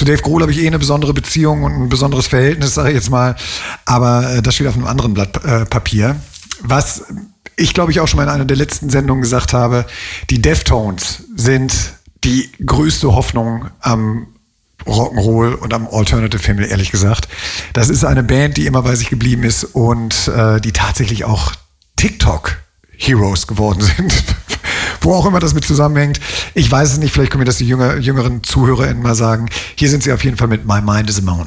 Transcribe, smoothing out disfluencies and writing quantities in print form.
Dave Grohl habe ich eine besondere Beziehung und ein besonderes Verhältnis, sage ich jetzt mal. Aber das steht auf einem anderen Blatt Papier. Was ich, glaube ich, auch schon mal in einer der letzten Sendungen gesagt habe, die Deftones sind die größte Hoffnung am Rock'n'Roll und am Alternative-Himmel, ehrlich gesagt. Das ist eine Band, die immer bei sich geblieben ist und die tatsächlich auch TikTok-Heroes geworden sind. Wo auch immer das mit zusammenhängt. Ich weiß es nicht, vielleicht können mir das die jüngeren ZuhörerInnen mal sagen. Hier sind sie auf jeden Fall mit My Mind is a Mountain.